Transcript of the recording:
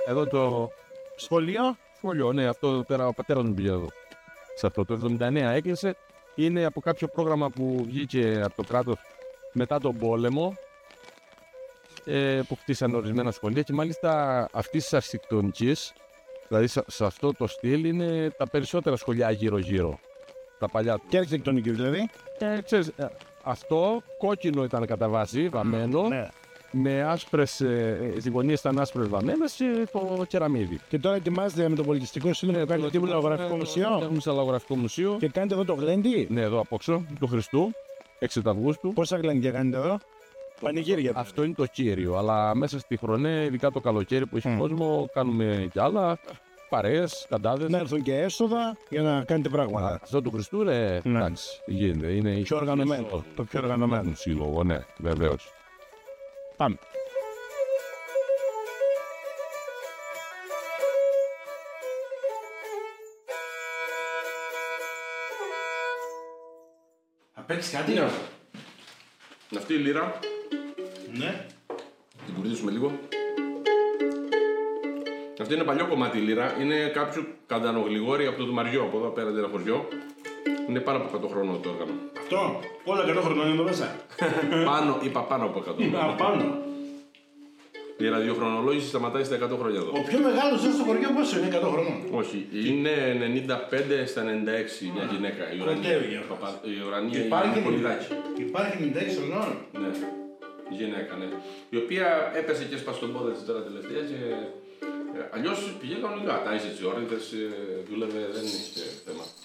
Εδώ το Σχολείο. σχολείο, ναι, αυτό πέρα ο πατέρας μου πήγε εδώ. Σε αυτό το 79 έκλεισε. Είναι από κάποιο πρόγραμμα που βγήκε από το κράτος μετά τον πόλεμο, που χτίσαν ορισμένα σχολεία και μάλιστα αυτή τη αρχιτεκτονική, δηλαδή σε αυτό το στυλ, είναι τα περισσότερα σχολεία γύρω-γύρω. Τα παλιά. Και αρχιτεκτονική δηλαδή. Ξέρεις, αυτό κόκκινο ήταν κατά βάση, βαμμένο, Ναι. με άσπρες, οι γωνίες ήταν άσπρες βαμμένες και το κεραμίδι. Και τώρα ετοιμάζετε με το πολιτιστικό σύλλογο να κάνετε τίποτα λογογραφικό μουσείο. Έχουμε σε λογογραφικό μουσείο. Και κάνετε εδώ το γλέντι. Ναι, εδώ απόξω, του Χριστού, 6 Αυγούστου. Πόσα γλέντια κάνετε εδώ. Πανηγύρια. Αυτό είναι το κύριο, αλλά μέσα στη χρονιά, ειδικά το καλοκαίρι που έχει κόσμο, κάνουμε κι άλλα. Παρέες, καντάδες. Να έρθουν και έσοδα για να κάνετε πράγματα. Αυτό του Χριστού, εντάξει, γίνεται. Είναι Πιο οργανωμένο. Το πιο οργανωμένο. σύλλογο, ναι, βεβαίως. Πάμε. Θα παίξεις κάτι. Ναι. Αυτή η λύρα, Ναι. την κουρδίσουμε λίγο. Αυτή είναι παλιό κομμάτι η λύρα, είναι κάποιο Καντανογλιγόρη από το Δουμαριό, από εδώ πέρα ένα χωριό. Είναι πάνω από 100 χρόνων το όργανο. Αυτό. Όλα 100 χρονών είναι εδώ μέσα. Είπα πάνω από 100. Απάνω. Η ραδιοχρονολόγηση σταματάει στα 100 χρόνια εδώ. Ο πιο μεγάλος εδώ στο χωριό πόσο είναι 100 χρονών. Όχι, είναι 95 στα 96 μια γυναίκα. Η Κοντεύει. η ουρανία είναι Πολυδάκη. Υπάρχει 96 χρονών. Ναι, γυναίκα, ναι. Η οποία έπεσε και σπάσει τον πόδι της τώρα τελευταία και αλλιώς πηγαίνει κανονικά. Τάιζε τις όρνητες, δούλευε, δεν είχε θέμα.